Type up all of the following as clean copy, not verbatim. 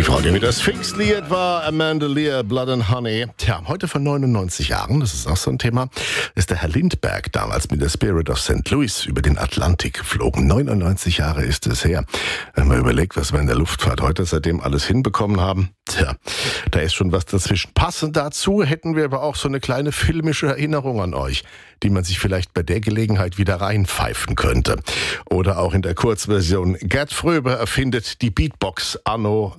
Radio mit das Fixlied war Amanda Lear, Blood and Honey. Tja, heute vor 99 Jahren, das ist auch so ein Thema, ist der Herr Lindbergh damals mit der Spirit of St. Louis über den Atlantik geflogen. 99 Jahre ist es her. Wenn man überlegt, was wir in der Luftfahrt heute seitdem alles hinbekommen haben, tja, da ist schon was dazwischen. Passend dazu hätten wir aber auch so eine kleine filmische Erinnerung an euch, die man sich vielleicht bei der Gelegenheit wieder reinpfeifen könnte. Oder auch in der Kurzversion. Gerd Fröbe erfindet die Beatbox anno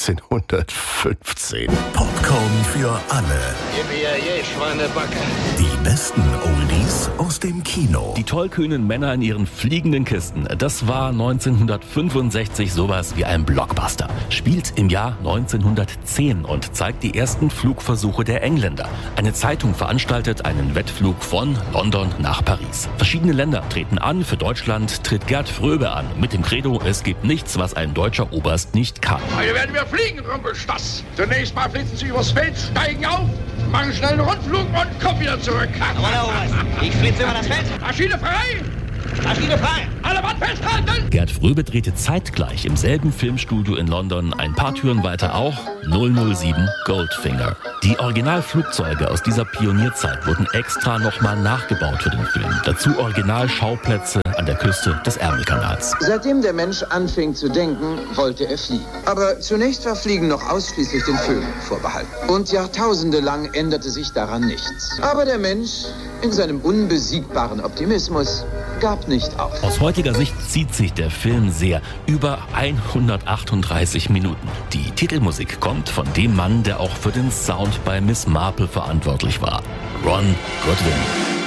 1915. Popcorn für alle. Gib mir je, Schweinebacke. Die besten Oldies aus dem Kino. Die tollkühnen Männer in ihren fliegenden Kisten. Das war 1965 sowas wie ein Blockbuster. Spielt im Jahr 1910 und zeigt die ersten Flugversuche der Engländer. Eine Zeitung veranstaltet einen Wettflug von London nach Paris. Verschiedene Länder treten an. Für Deutschland tritt Gerd Fröbe an. Mit dem Credo, es gibt nichts, was ein deutscher Oberst nicht kann. Heute werden wir fliegen, Rumpelstoss. Zunächst mal flitzen Sie übers Feld, steigen auf, machen schnell einen Rundflug und kommen wieder zurück. Aber der Oberst, ich flitze über das Feld. Maschine frei! Maschine frei! Alle Mann festhalten! Gerd Fröbe drehte zeitgleich im selben Filmstudio in London ein paar Türen weiter auch 007 Goldfinger. Die Originalflugzeuge aus dieser Pionierzeit wurden extra nochmal nachgebaut für den Film. Dazu Originalschauplätze an der Küste des Ärmelkanals. Seitdem der Mensch anfing zu denken, wollte er fliegen. Aber zunächst war Fliegen noch ausschließlich den Vögeln vorbehalten. Und jahrtausende lang änderte sich daran nichts. Aber der Mensch, in seinem unbesiegbaren Optimismus, gab nicht auf. Aus heutiger Sicht zieht sich der Film sehr. Über 138 Minuten. Die Titelmusik kommt von dem Mann, der auch für den Sound bei Miss Marple verantwortlich war. Ron Goodwin.